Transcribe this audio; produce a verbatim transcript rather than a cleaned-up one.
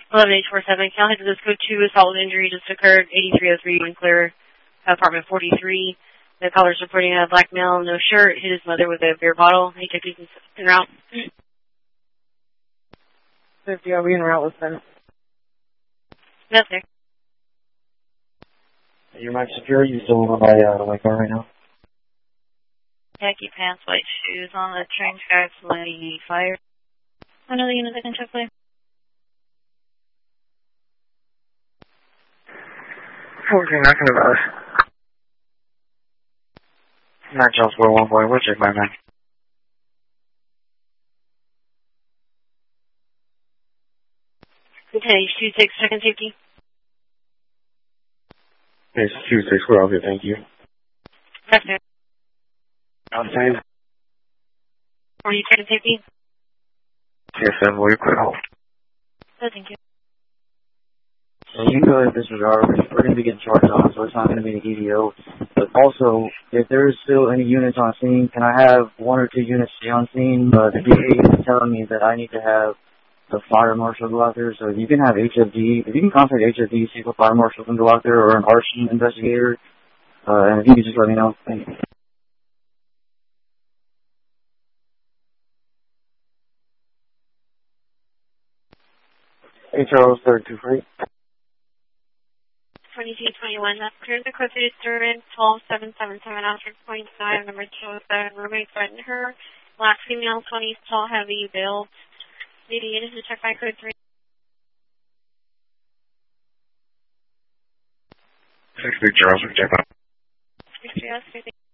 eleven eight four seven. Cal head to this code two. Assault and injury just occurred. eighty-three oh three Winkler, apartment forty-three. The caller's reporting a black male, no shirt, hit his mother with a beer bottle. He took these en route. fifty, are we en route with them? No, sir. You're my security. You still over by uh, the white car right now? Khaki pants, white shoes on the train tracks, lighting fire. Another unit that can check, please. fourteen, not gonna bother. Not Charles four one boy, we'll check my man. Okay, two six, second safety. It's two six, we're all good, thank you. Yes, sir. Outside? Are you second safety? Yes, seven, will you quit hold? No, thank you. So you can go ahead and disregard, we're going to be getting charged on, so it's not going to be an E D O. But also, if there is still any units on scene, can I have one or two units stay on scene? But the D A is telling me that I need to have the fire marshal go out there, so you can have H F D, if you can contact H F D, see if a fire marshal can go out there, or an arson investigator, uh, and if you can just let me know. Thank you. Hey Charles, third two free. twenty-two twenty-one, that's clear. The code three disturbance, twelve seven seven seven, after point five, number two oh seven, roommate threatened her. Black female, twenty, tall, heavy, built. Needing units to check by code three. six three Charles, we can check out. six three,